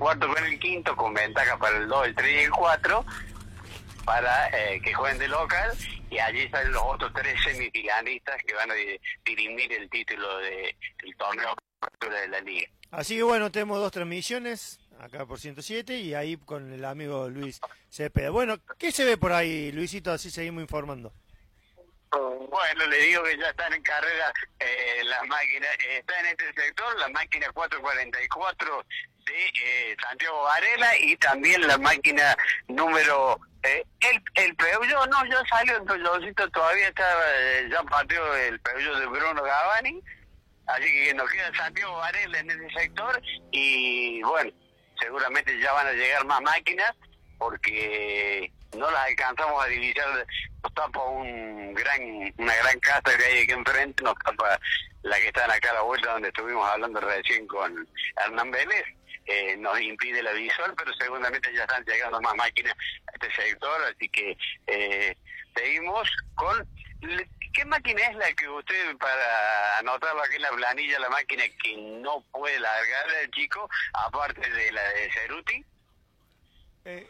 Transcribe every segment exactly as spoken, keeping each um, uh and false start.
cuarto con el quinto, con ventaja para el dos, el tres y el cuatro, para eh, que jueguen de local, y allí salen los otros tres semifinalistas que van a dirimir el título de, del torneo de la liga. Así que bueno, tenemos dos transmisiones acá por ciento siete y ahí con el amigo Luis Cepeda. Bueno, ¿qué se ve por ahí, Luisito? Así seguimos informando. Bueno, le digo que ya están en carrera eh, las máquinas, eh, está en este sector la máquina cuatrocientos cuarenta y cuatro de eh, Santiago Varela, y también la máquina número eh, el el Peugeot, no, ya salió el Peugeotcito, todavía está, eh, ya partió el Peugeot de Bruno Gavani, así que nos queda Santiago Varela en ese sector, y bueno, seguramente ya van a llegar más máquinas, porque no las alcanzamos a divisar. Nos tapa un gran, una gran casa que hay aquí enfrente, nos tapa la que está acá a la vuelta, donde estuvimos hablando recién con Hernán Vélez, eh, nos impide la visual, pero seguramente ya están llegando más máquinas a este sector, así que eh, seguimos con... ¿Qué máquina es la que usted, para anotarlo aquí en la planilla, la máquina que no puede largar el chico, aparte de la de Ceruti? Eh,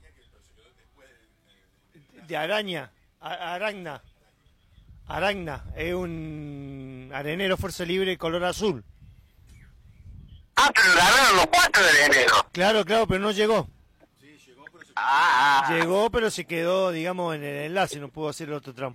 de Araña, a, Aragna, Aragna, es un arenero fuerza libre color azul. Ah, pero ganaron los cuatro de enero. Claro, claro, pero no llegó. Sí, llegó, pero se Ah, ah. Llegó, pero se quedó, digamos, en el enlace, no pudo hacer el otro tramo.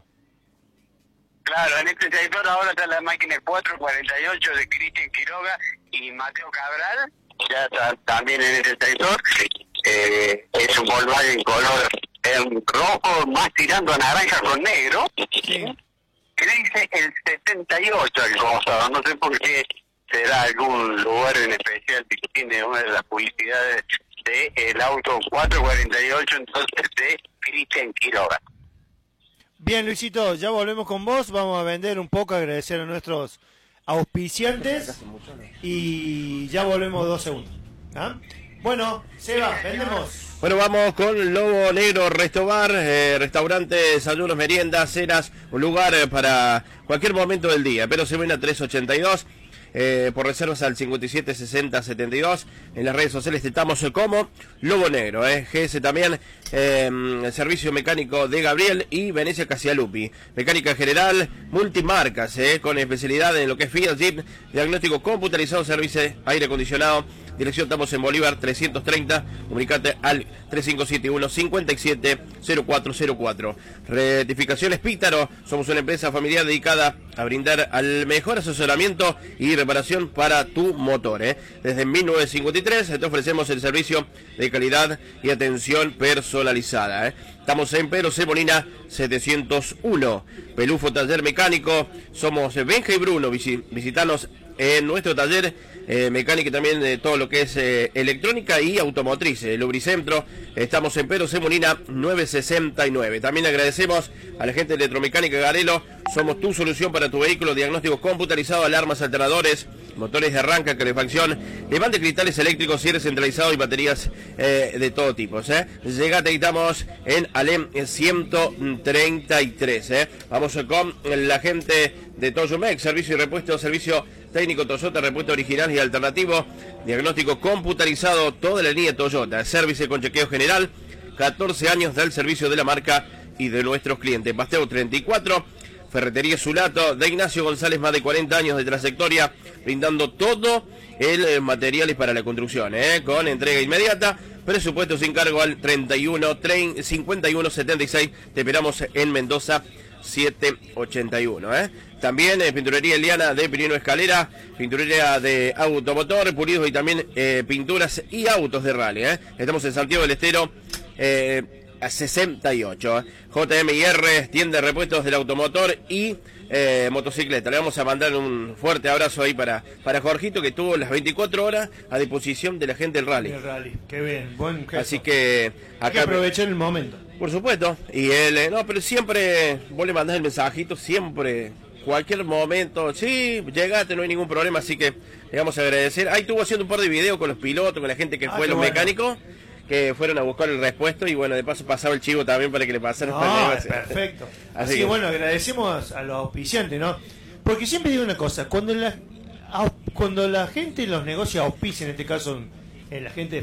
Claro, en este sector ahora está la máquina cuatrocientos cuarenta y ocho de Cristian Quiroga y Mateo Cabral, ya está también en este sector. Eh, es un Volkswagen color eh, rojo, más tirando a naranja con negro. Sí. Que dice el setenta y ocho el costado, no sé por qué será algún lugar en especial que tiene una de las publicidades del auto cuatrocientos cuarenta y ocho, entonces de Cristian Quiroga. Bien, Luisito, ya volvemos con vos, vamos a vender un poco, agradecer a nuestros auspiciantes y ya volvemos dos segundos. ¿Ah? Bueno, Seba, vendemos. Bueno, vamos con Lobo Negro Restobar, eh, restaurante, desayunos, meriendas, cenas, un lugar eh, para cualquier momento del día. Pero se ven a trescientos ochenta y dos, eh, por reservas al cincuenta y siete sesenta setenta y dos. En las redes sociales estamos como Lobo Negro, eh, G S también, eh, servicio mecánico de Gabriel y Venecia Casialupi. Mecánica general, multimarcas, eh, con especialidad en lo que es Fiat, Jeep, diagnóstico computarizado, servicio aire acondicionado. Dirección, estamos en Bolívar trescientos treinta, comunicate al tres cinco siete uno, cinco siete cero cuatro cero cuatro. Rectificaciones Pítaro, somos una empresa familiar dedicada a brindar al mejor asesoramiento y reparación para tu motor. ¿eh? Desde mil novecientos cincuenta y tres te ofrecemos el servicio de calidad y atención personalizada. ¿eh? Estamos en Pedro C. Molina setecientos uno, Pelufo Taller Mecánico, somos Benja y Bruno, visitanos en nuestro taller eh, mecánica y también de todo lo que es eh, electrónica y automotriz, el Lubricentro. Estamos en Pedro C. Molina novecientos sesenta y nueve. También agradecemos a la gente de Electromecánica Garelo, somos tu solución para tu vehículo, diagnósticos computarizados, alarmas, alternadores, motores de arranque, calefacción, levante cristales eléctricos, cierre centralizado y baterías eh, de todo tipo. ¿eh? Llegate, estamos en Alem ciento treinta y tres. ¿eh? Vamos con la gente de Toyomec, servicio y repuesto, servicio técnico Toyota, repuesto original y alternativo, diagnóstico computarizado, toda la línea Toyota, servicio con chequeo general, catorce años del servicio de la marca y de nuestros clientes. Paseo treinta y cuatro, Ferretería Zulato, de Ignacio González, más de cuarenta años de trayectoria, brindando todo el materiales para la construcción, ¿eh? con entrega inmediata, presupuesto sin cargo al treinta y uno, cincuenta y uno, setenta y seis, te esperamos en Mendoza setecientos ochenta y uno. ¿eh? También eh, pinturería Eliana de Pirino Escalera, pinturería de automotor, pulidos y también eh, pinturas y autos de rally. ¿eh? Estamos en Santiago del Estero, eh, a sesenta y ocho. ¿eh? J M I R, tienda de repuestos del automotor y eh, motocicleta. Le vamos a mandar un fuerte abrazo ahí para, para Jorgito, que tuvo las veinticuatro horas a disposición de la gente del rally. El rally, qué bien, buen gesto. Así que acá hay que aprovechar el momento. Por supuesto, y él, eh, no, pero siempre vos le mandás el mensajito, siempre, cualquier momento, sí, llegaste, no hay ningún problema, así que le vamos a agradecer. Ahí estuvo haciendo un par de videos con los pilotos, con la gente que ah, fue, los bueno. mecánicos, que fueron a buscar el repuesto, y bueno, de paso pasaba el chivo también para que le pasaran. No, perfecto. Así, Así que que bueno, agradecemos a los auspiciantes, ¿no? Porque siempre digo una cosa, cuando la, cuando la gente, los negocios auspician, en este caso eh, la gente de